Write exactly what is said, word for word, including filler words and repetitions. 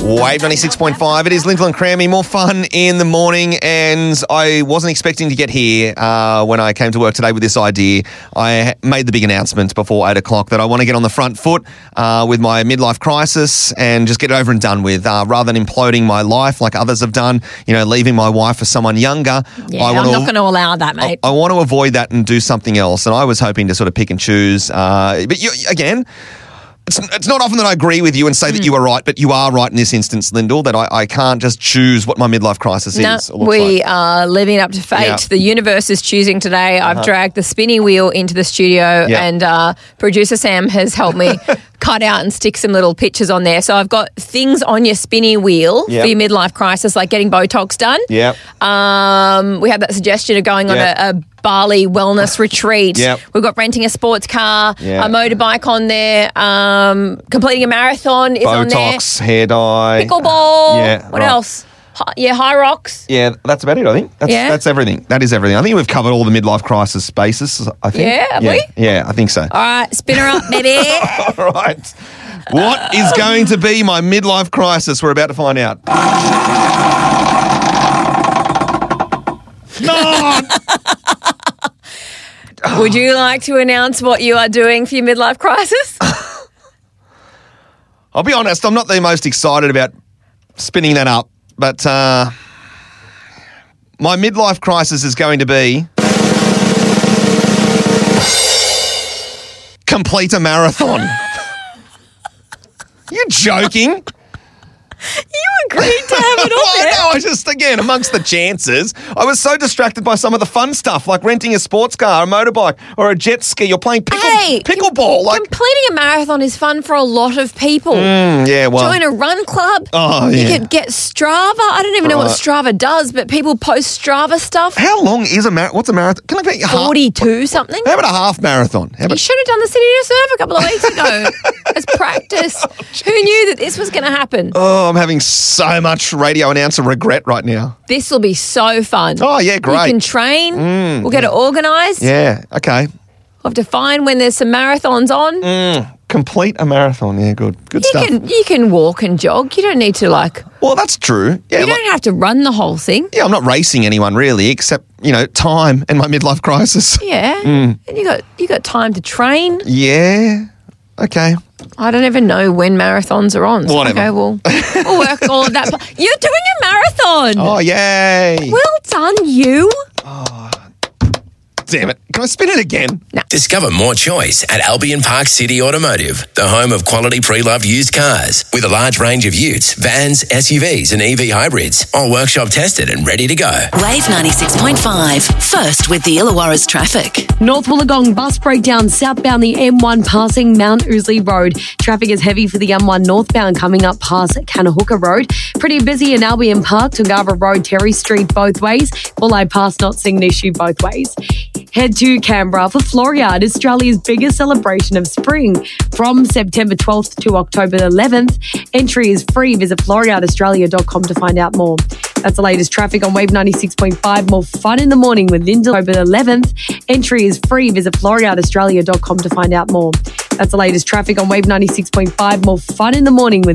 Wave ninety-six point five. It is Linville and Crammy. More fun in the morning, and I wasn't expecting to get here uh, when I came to work today with this idea. I made the big announcement before eight o'clock that I want to get on the front foot uh, with my midlife crisis and just get it over and done with, uh, rather than imploding my life like others have done, you know, leaving my wife for someone younger. Yeah, I I'm want not going to allow that, mate. I, I want to avoid that and do something else, and I was hoping to sort of pick and choose. Uh, but you, again... It's, it's not often that I agree with you and say mm. that you are right, but you are right in this instance, Lyndall, that I, I can't just choose what my midlife crisis no, is. We like. are living up to fate. Yeah. The universe is choosing today. Uh-huh. I've dragged the spinny wheel into the studio yeah. and uh, producer Sam has helped me cut out and stick some little pictures on there. So I've got things on your spinny wheel yep. for your midlife crisis, like getting Botox done. Yeah. Um, we have that suggestion of going yep. on a, a Bali wellness retreat. Yep. We've got renting a sports car, yep. a motorbike on there, um, completing a marathon is Botox, on there. Botox, hair dye. Pickleball. Yeah, what right. else? Hi, yeah, high rocks. Yeah, that's about it, I think. That's, yeah. that's everything. That is everything. I think we've covered all the midlife crisis bases, I think. Yeah, have yeah. we? Yeah, I think so. All right, spin her up, baby. All right. What is going to be my midlife crisis? We're about to find out. No! Would you like to announce what you are doing for your midlife crisis? I'll be honest, I'm not the most excited about spinning that up, but uh, my midlife crisis is going to be complete a marathon. You joking? You agreed to have it on there. No, I just, again, amongst the chances, I was so distracted by some of the fun stuff, like renting a sports car, a motorbike, or a jet ski, or playing pickle, hey, pickleball. Com- like completing a marathon is fun for a lot of people. Mm, yeah, well. Join a run club. Oh, you yeah. could get Strava. I don't even know what Strava does, but people post Strava stuff. How long is a marathon? What's a marathon? Can I get a forty-two half? something? How about a half marathon? How about- you should have done the City to Surf a couple of weeks ago as practice. Oh, who knew that this was going to happen? Oh, I'm having so much radio announcer regret right now. This will be so fun. Oh, yeah, great. You can train. Mm, we'll get yeah. it organised. Yeah, okay. We'll have to find when there's some marathons on. Mm, complete a marathon. Yeah, good. Good you stuff. Can, you can walk and jog. You don't need to, like... Well, that's true. Yeah, you like, don't have to run the whole thing. Yeah, I'm not racing anyone really, except, you know, time and my midlife crisis. Yeah. Mm. And you got you got time to train. Yeah. Okay. I don't even know when marathons are on. So Whatever. Okay, well, we'll work all of that. You're doing a marathon. Oh, yay. Well done, you. Oh, damn it. Can I spin it again? No. Discover more choice at Albion Park City Automotive, the home of quality pre-loved used cars with a large range of utes, vans, S U Vs and E V hybrids, all workshop tested and ready to go. Wave ninety-six point five, first with the Illawarra's traffic. North Wollongong bus breakdown southbound the M one passing Mount Ousley Road. Traffic is heavy for the M one northbound coming up past Kanahooka Road. Pretty busy in Albion Park, Tungava Road, Terry Street both ways. Bulleye Pass not seeing an issue both ways. Head to Canberra for Floriade, Australia's biggest celebration of spring. From September twelfth to October eleventh, entry is free. Visit floriade australia dot com to find out more. That's the latest traffic on Wave ninety-six point five. More fun in the morning with Linda. October eleventh, entry is free. Visit floriade australia dot com to find out more. That's the latest traffic on Wave ninety-six point five. More fun in the morning with